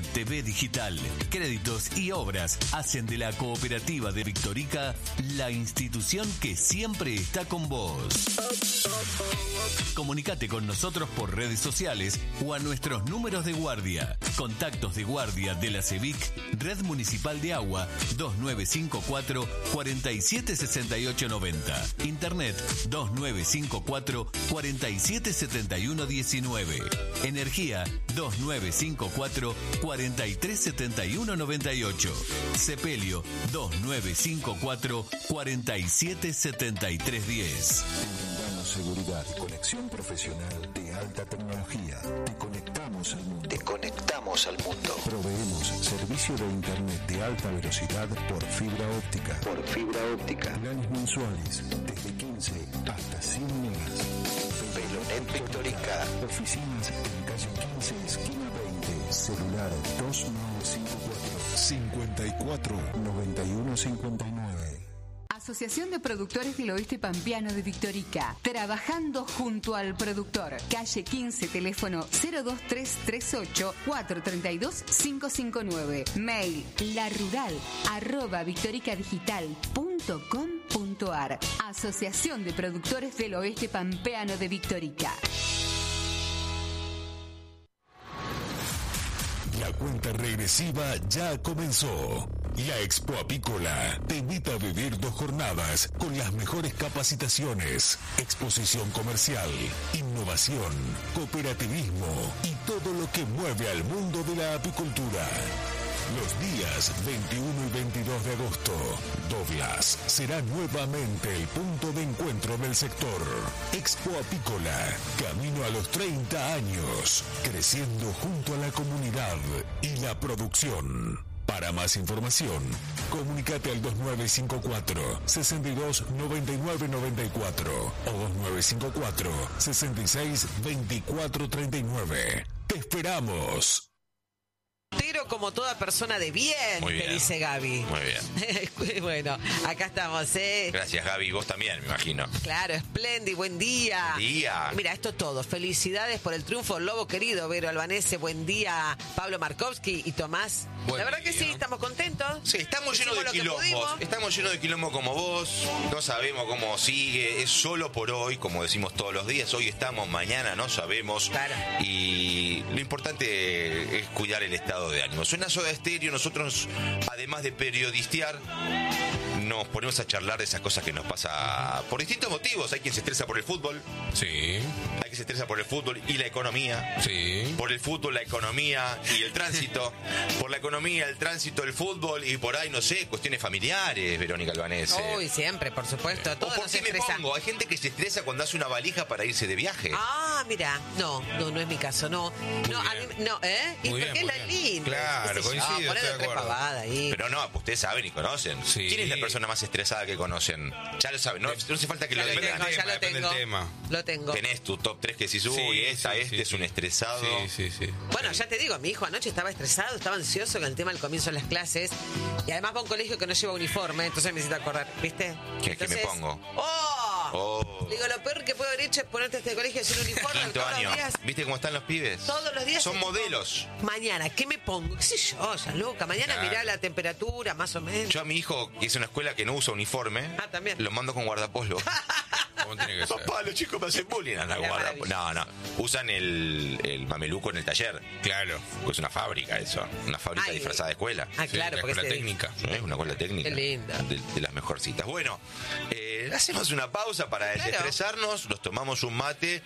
Internet, TV digital, créditos y obras hacen de la Cooperativa de Victorica la institución que siempre está con vos. Comunicate con nosotros por redes sociales o a nuestros números de guardia. Contactos de guardia de la CEVIC, Red Municipal de Agua, 2954 476890. Internet 2954 477119. Energía 2954 437198. Sepelio 2954 477310. Seguridad y conexión profesional de alta tecnología. Te conectamos al mundo. Proveemos servicio de internet de alta velocidad por fibra óptica. Planes mensuales desde 15 hasta 100 megas. Velonet Victorica. Oficinas en calle 15, esquina 20. Celular 2954 54 9159. Asociación de Productores del Oeste Pampeano de Victorica. Trabajando junto al productor. Calle 15, teléfono 02338 432 559. Mail larural@victoricadigital.com.ar. Asociación de Productores del Oeste Pampeano de Victorica. La cuenta regresiva ya comenzó. La Expo Apícola te invita a vivir 2 jornadas con las mejores capacitaciones, exposición comercial, innovación, cooperativismo y todo lo que mueve al mundo de la apicultura. Los días 21 y 22 de agosto, Douglas será nuevamente el punto de encuentro del sector. Expo Apícola, camino a los 30 años, creciendo junto a la comunidad y la producción. Para más información, comunícate al 2954-629994 o 2954-662439. ¡Te esperamos! Pero como toda persona de bien, te dice Gaby. Muy bien. Bueno, acá estamos, Gracias, Gaby. Vos también, me imagino. Claro, espléndido, buen día. Buen día. Mira, esto todo. Felicidades por el triunfo, Lobo querido, Vero Albanese, buen día, Pablo Markovsky y Tomás. La verdad que sí, estamos contentos. Sí, estamos llenos de quilombos. Estamos llenos de quilombo como vos. No sabemos cómo sigue. Es solo por hoy, como decimos todos los días. Hoy estamos, mañana no sabemos. Claro. Y lo importante es cuidar el estado de ánimo. Suena Soda Stereo. Nosotros, además de periodistear, nos ponemos a charlar de esas cosas que nos pasa por distintos motivos. Hay quien se estresa por el fútbol. Sí. Hay quien se estresa por el fútbol y la economía. Sí. Por el fútbol, la economía y el tránsito. Por la economía, el tránsito, el fútbol y por ahí, no sé, cuestiones familiares, Verónica Albanese. Uy, siempre, por supuesto. Todo ¿Por qué me pongo? Hay gente que se estresa cuando hace una valija para irse de viaje. Ah, mira. No es mi caso, no. No, a mí, no, ¿eh? ¿Y por qué la linda? Claro, coincido, estoy de acuerdo. Ahí. Pero no, ustedes saben y conocen. Sí. ¿Quién es la persona más estresada que conocen? Ya lo saben, no hace falta que lo Ya digan. lo tengo. Lo tengo. Tenés tu top 3 que decís, uy, es un estresado. Sí. Bueno, ya te digo, mi hijo anoche estaba estresado, estaba ansioso con el tema del comienzo de las clases. Y además va a un colegio que no lleva uniforme, entonces me necesita acordar, ¿viste? ¿Qué me pongo? Digo, lo peor que puedo haber hecho es ponerte a este colegio sin uniforme. Quinto todos año. los días. ¿Viste cómo están los pibes? Todos los días. Son modelos. Mañana, ¿qué me pongo? ¿Qué sé yo? Ya loca. Mañana mirá la temperatura, más o menos. Yo a mi hijo, que es una escuela que no usa uniforme, también. lo mando con guardapolvo. ¿Cómo tiene que ser? Papá, los chicos me hacen bullying. No. Usan el mameluco en el taller. Claro. Pues es una fábrica eso. Una fábrica disfrazada de escuela. Claro, la porque escuela técnica. Es una escuela técnica. Qué linda. De las mejorcitas. Bueno, hacemos una pausa para desestresarnos, nos tomamos un mate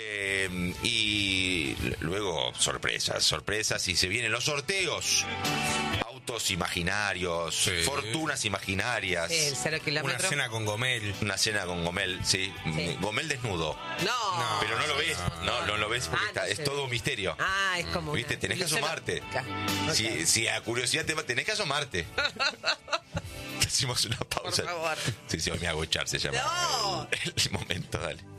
y luego sorpresas y se vienen los sorteos. Autos imaginarios, fortunas imaginarias. Sí, el 0 kilómetros. Una cena con Gomel. Una cena con Gomel, sí. Gomel desnudo. No. Pero no lo ves, no lo ves porque es todo un misterio. Es como ¿Viste? Tenés que asomarte. Si a curiosidad tenés que asomarte. Hacemos una pausa. Por favor. Sí, hoy me hago echar, se llama. No. El momento, dale.